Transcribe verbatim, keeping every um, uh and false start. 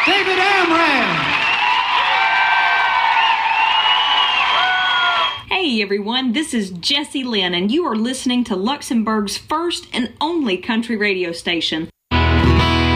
David Amram. Hey everyone, this is Jessie Lynn, and you are listening to Luxembourg's first and only country radio station.